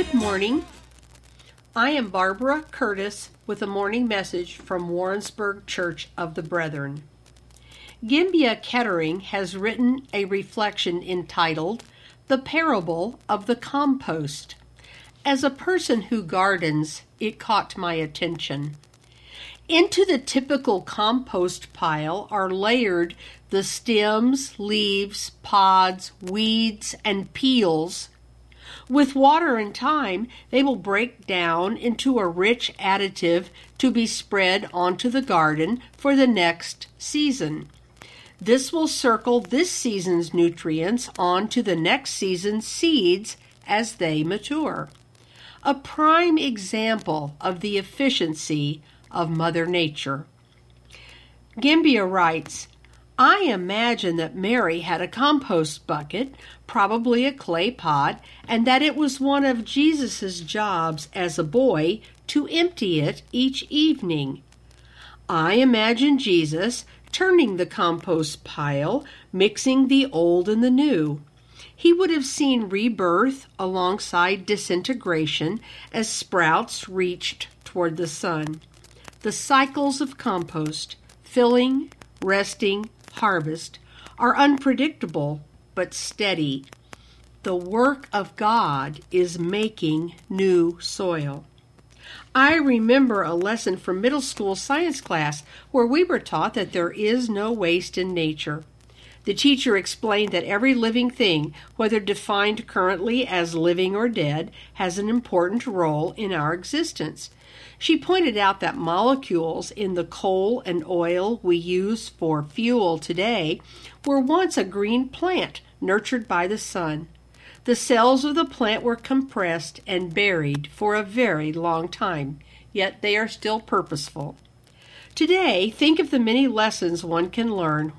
Good morning. I am Barbara Curtis with a morning message from Warrensburg Church of the Brethren. Gimbia Kettering has written a reflection entitled The Parable of the Compost. As a person who gardens, it caught my attention. Into the typical compost pile are layered the stems, leaves, pods, weeds, and peels. With water and time, they will break down into a rich additive to be spread onto the garden for the next season. This will circle this season's nutrients onto the next season's seeds as they mature. A prime example of the efficiency of Mother Nature. Gimbia writes, I imagine that Mary had a compost bucket, probably a clay pot, and that it was one of Jesus' jobs as a boy to empty it each evening. I imagine Jesus turning the compost pile, mixing the old and the new. He would have seen rebirth alongside disintegration as sprouts reached toward the sun. The cycles of compost, filling, resting, harvest, are unpredictable but steady. The work of God is making new soil. I remember a lesson from middle school science class where we were taught that there is no waste in nature. The teacher explained that every living thing, whether defined currently as living or dead, has an important role in our existence. She pointed out that molecules in the coal and oil we use for fuel today were once a green plant nurtured by the sun. The cells of the plant were compressed and buried for a very long time, yet they are still purposeful. Today, think of the many lessons one can learn